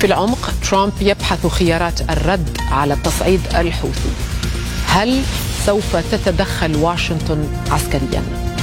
في العمق، ترامب يبحث خيارات الرد على التصعيد الحوثي. هل سوف تتدخل واشنطن عسكريا؟